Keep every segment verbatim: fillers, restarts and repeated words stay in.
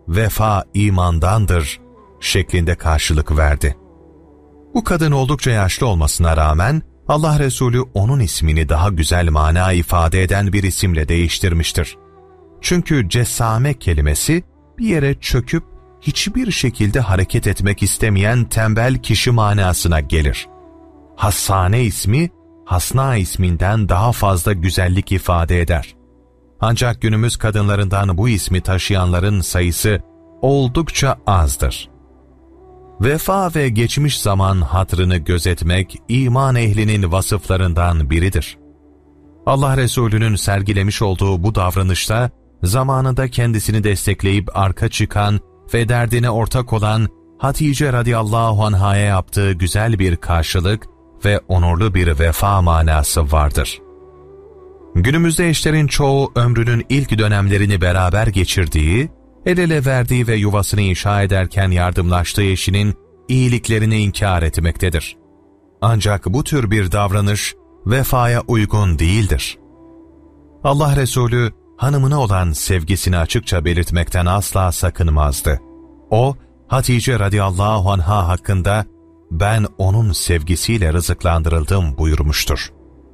vefa imandandır şeklinde karşılık verdi. Bu kadın oldukça yaşlı olmasına rağmen Allah Resulü onun ismini daha güzel mana ifade eden bir isimle değiştirmiştir. Çünkü cessame kelimesi bir yere çöküp hiçbir şekilde hareket etmek istemeyen tembel kişi manasına gelir. Hassane ismi, Hasna isminden daha fazla güzellik ifade eder. Ancak günümüz kadınlarından bu ismi taşıyanların sayısı oldukça azdır. Vefa ve geçmiş zaman hatrını gözetmek, iman ehlinin vasıflarından biridir. Allah Resulü'nün sergilemiş olduğu bu davranışta, zamanında kendisini destekleyip arka çıkan ve derdine ortak olan Hatice radıyallahu anh'a yaptığı güzel bir karşılık ve onurlu bir vefa manası vardır. Günümüzde eşlerin çoğu ömrünün ilk dönemlerini beraber geçirdiği, el ele verdiği ve yuvasını inşa ederken yardımlaştığı eşinin iyiliklerini inkar etmektedir. Ancak bu tür bir davranış vefaya uygun değildir. Allah Resulü hanımına olan sevgisini açıkça belirtmekten asla sakınmazdı. O, Hatice radıyallahu anha hakkında ben onun sevgisiyle rızıklandırıldım buyurmuştur.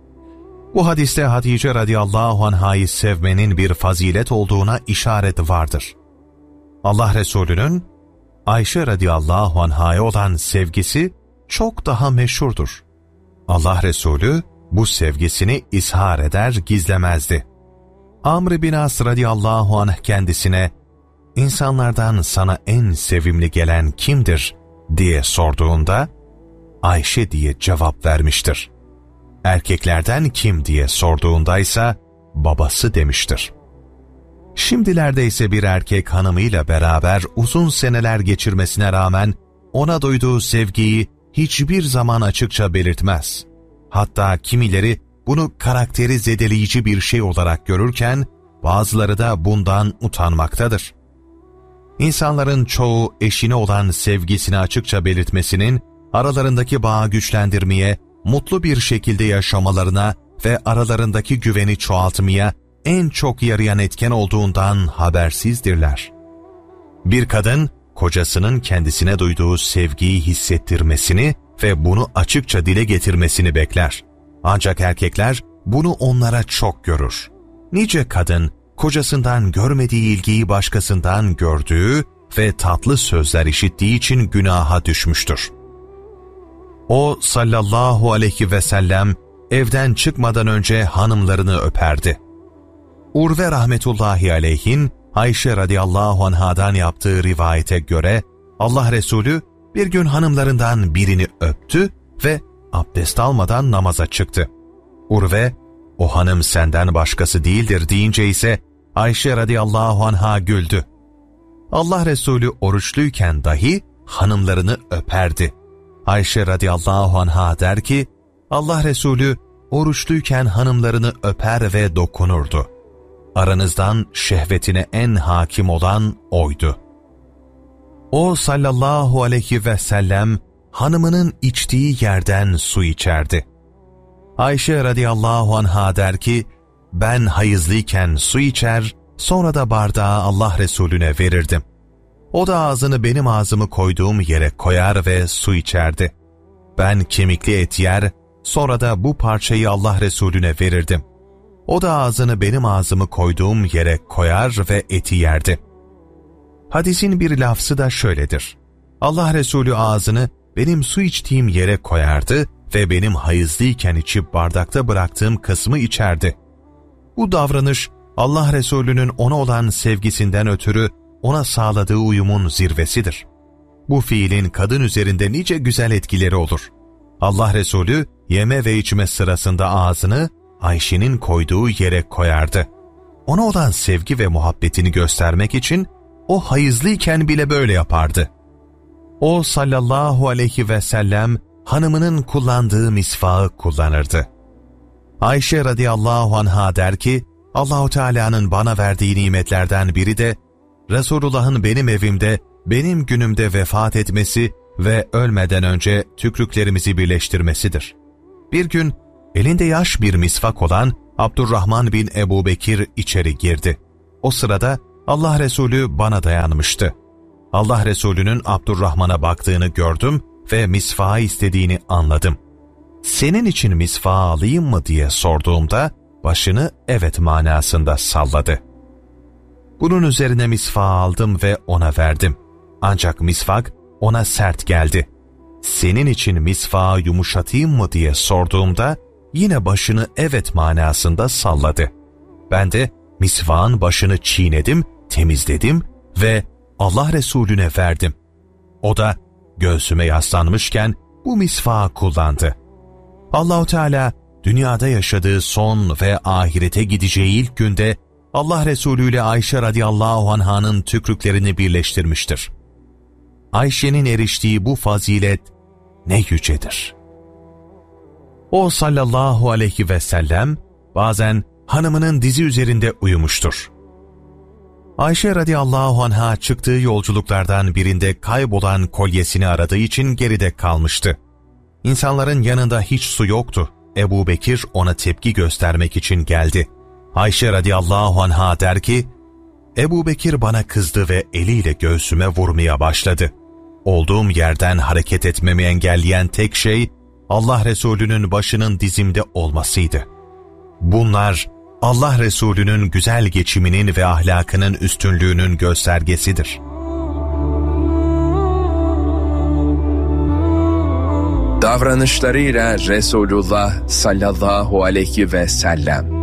Bu hadiste Hatice radıyallahu anhayı sevmenin bir fazilet olduğuna işaret vardır. Allah Resulü'nün Ayşe radıyallahu anhaya olan sevgisi çok daha meşhurdur. Allah Resulü bu sevgisini izhar eder, gizlemezdi. Amr bin As radıyallahu anh kendisine, "İnsanlardan sana en sevimli gelen kimdir?" diye sorduğunda, Ayşe diye cevap vermiştir. Erkeklerden kim diye sorduğundaysa, babası demiştir. Şimdilerde ise bir erkek hanımıyla beraber uzun seneler geçirmesine rağmen ona duyduğu sevgiyi hiçbir zaman açıkça belirtmez. Hatta kimileri bunu karakteri zedeleyici bir şey olarak görürken bazıları da bundan utanmaktadır. İnsanların çoğu eşine olan sevgisini açıkça belirtmesinin aralarındaki bağı güçlendirmeye, mutlu bir şekilde yaşamalarına ve aralarındaki güveni çoğaltmaya en çok yarayan etken olduğundan habersizdirler. Bir kadın, kocasının kendisine duyduğu sevgiyi hissettirmesini ve bunu açıkça dile getirmesini bekler. Ancak erkekler bunu onlara çok görür. Nice kadın, kocasından görmediği ilgiyi başkasından gördüğü ve tatlı sözler işittiği için günaha düşmüştür. O sallallahu aleyhi ve sellem evden çıkmadan önce hanımlarını öperdi. Urve rahmetullahi aleyhin Ayşe radıyallahu anhadan yaptığı rivayete göre Allah Resulü bir gün hanımlarından birini öptü ve abdest almadan namaza çıktı. Urve, "O hanım senden başkası değildir" deyince ise Ayşe radıyallahu anha güldü. Allah Resulü oruçluyken dahi hanımlarını öperdi. Ayşe radıyallahu anha der ki, Allah Resulü oruçluyken hanımlarını öper ve dokunurdu. Aranızdan şehvetine en hakim olan oydu. O sallallahu aleyhi ve sellem hanımının içtiği yerden su içerdi. Ayşe radıyallahu anha der ki, ben hayızlıyken su içer, sonra da bardağı Allah Resulüne verirdim. O da ağzını benim ağzımı koyduğum yere koyar ve su içerdi. Ben kemikli et yer, sonra da bu parçayı Allah Resulüne verirdim. O da ağzını benim ağzımı koyduğum yere koyar ve eti yerdi. Hadisin bir lafzı da şöyledir. Allah Resulü ağzını benim su içtiğim yere koyardı ve benim hayızlıyken içip bardakta bıraktığım kısmı içerdi. Bu davranış Allah Resulü'nün ona olan sevgisinden ötürü ona sağladığı uyumun zirvesidir. Bu fiilin kadın üzerinde nice güzel etkileri olur. Allah Resulü yeme ve içme sırasında ağzını Ayşe'nin koyduğu yere koyardı. Ona olan sevgi ve muhabbetini göstermek için o hayızlıyken bile böyle yapardı. O sallallahu aleyhi ve sellem hanımının kullandığı misvağı kullanırdı. Ayşe radıyallahu anha der ki, Allah-u Teala'nın bana verdiği nimetlerden biri de Resulullah'ın benim evimde, benim günümde vefat etmesi ve ölmeden önce tükrüklerimizi birleştirmesidir. Bir gün elinde yaş bir misvak olan Abdurrahman bin Ebu Bekir içeri girdi. O sırada Allah Resulü bana dayanmıştı. Allah Resulü'nün Abdurrahman'a baktığını gördüm ve misvağı istediğini anladım. Senin için misvağı alayım mı diye sorduğumda başını evet manasında salladı. Bunun üzerine misvağı aldım ve ona verdim. Ancak misvak ona sert geldi. Senin için misvağı yumuşatayım mı diye sorduğumda yine başını evet manasında salladı. Ben de misvağın başını çiğnedim, temizledim ve Allah Resulüne verdim. O da göğsüme yaslanmışken bu misvağı kullandı. Allah-u Teala dünyada yaşadığı son ve ahirete gideceği ilk günde Allah Resulü ile Ayşe radıyallahu anh'ın tükrüklerini birleştirmiştir. Ayşe'nin eriştiği bu fazilet ne yücedir. O sallallahu aleyhi ve sellem bazen hanımının dizi üzerinde uyumuştur. Ayşe radıyallahu anh'a çıktığı yolculuklardan birinde kaybolan kolyesini aradığı için geride kalmıştı. İnsanların yanında hiç su yoktu. Ebu Bekir ona tepki göstermek için geldi. Ayşe radıyallahu anh'a der ki, Ebu Bekir bana kızdı ve eliyle göğsüme vurmaya başladı. Olduğum yerden hareket etmemi engelleyen tek şey Allah Resulü'nün başının dizimde olmasıydı. Bunlar Allah Resulü'nün güzel geçiminin ve ahlakının üstünlüğünün göstergesidir. Davranışlarıyla Resulullah sallallahu aleyhi ve sellem.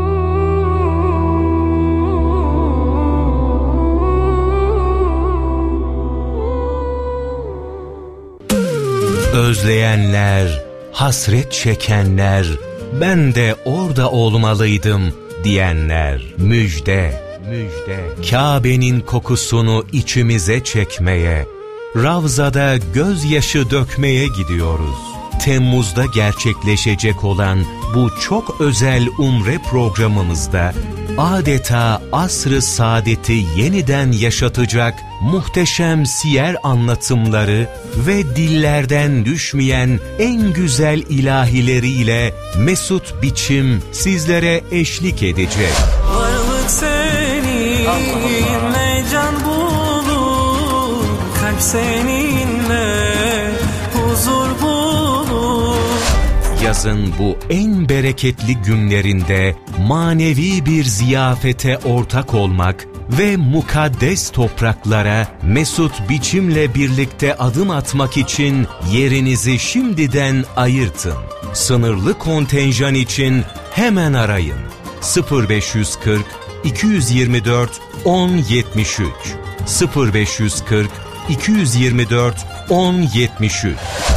Özleyenler, hasret çekenler, ben de orada olmalıydım diyenler, müjde, müjde. Kabe'nin kokusunu içimize çekmeye, Ravzada gözyaşı dökmeye gidiyoruz. Temmuz'da gerçekleşecek olan bu çok özel umre programımızda adeta asr-ı saadeti yeniden yaşatacak muhteşem siyer anlatımları ve dillerden düşmeyen en güzel ilahileriyle Mesut Biçim sizlere eşlik edecek. Varlık seninle can bulur, kalp seninle huzur bulur. Yazın bu en bereketli günlerinde manevi bir ziyafete ortak olmak ve mukaddes topraklara Mesut Biçim'le birlikte adım atmak için yerinizi şimdiden ayırtın. Sınırlı kontenjan için hemen arayın. sıfır beş yüz kırk iki yüz yirmi dört on yetmiş üç sıfır beş yüz kırk iki yüz yirmi dört on yetmiş üç